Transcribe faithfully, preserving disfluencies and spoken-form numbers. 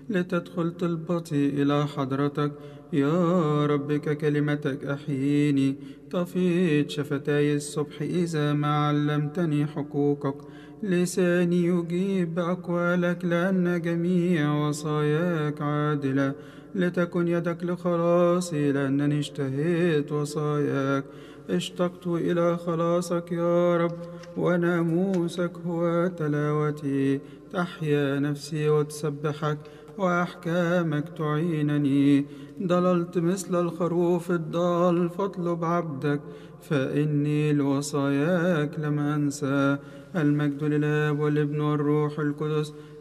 لتدخل طلبتي إلى حضرتك يا رب. ككلمتك أحييني، تفيض شفتاي الصبح إذا ما علمتني حقوقك. لساني يجيب بأقوالك لأن جميع وصاياك عادلة. لتكن يدك لخلاصي لأنني اشتهيت وصاياك. اشتقت إلى خلاصك يا رب، وناموسك هو تلاوتي. تحيا نفسي وتسبحك، وأحكامك تعينني. ضللت مثل الخروف الضال، فاطلب عبدك فإني لوصاياك لم أنسى. المجد للآب والابن والروح القدس